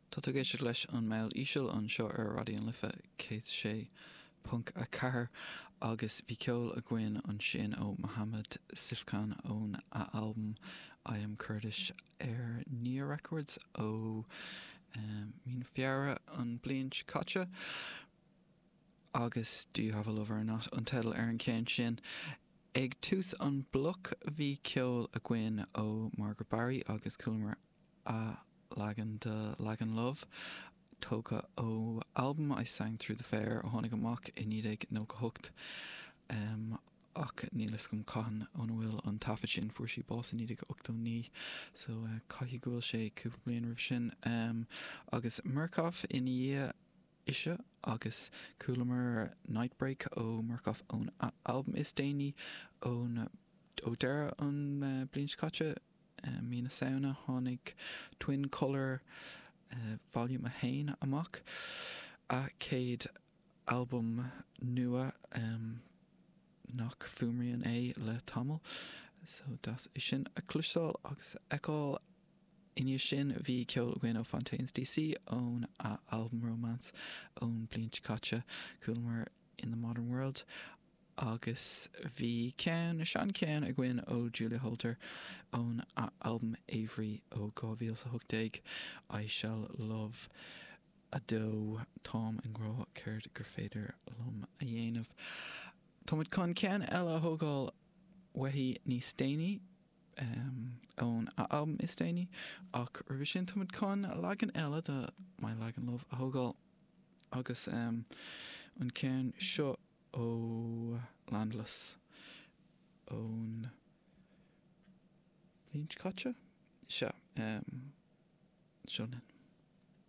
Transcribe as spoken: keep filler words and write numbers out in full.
Tá tú géisiir leis an mail íseal an seo ar radioon lifa cé sé punk a car agus bhí ceol a gcuin an sin ó Mohammed Sifkan ón a album I Am Kurdish ar Nia Records ó um, mín fiara an blint caite agus Do You Have a Lover or Not an title ar an céin sin. Ag tús an bloc bhí ceol a gcuin ó Margaret Barry agus Coolmore a Lagan de Lagan Love tóga ó album I Sang Through the Fair a tháinig amach i nídig nó go hocht um, ach nílas gom caihan ón bhfuil an tafa sin fuair sí bás a nídig ochtó ní so uh, caithí gúil sé cúpla bliain rih sin um, agus Murkoff in dhé ise agus Coolmore Nightbreak ó Murkoff ón album is déine ón ó deire an uh, blint caite uh, mína saona tháinig Twin Colour Uh, volume a hain amach a céad album nua um, nach fumrian é le tamil so das is sin a clúsáil agus eáil iní sin bhí ceol gin ó Fontaines D C ón a album romance ón blint caite Coolmore in the Modern World agus bhí cean sean cean a gcuin ó Julia Holter ón a album Avery ó gábhíl sa thugtaig I Shall Love a dó Tom an grá céird gur féidir lom a dhéanamh. Táid chun cean eile a thógáil waithí níos déine um, ón a album is déine ach rih sin táid chun legan eile de My Lagan Love a thógáil agus um, an cean seo ó Landless ón blint caite se um, seonin.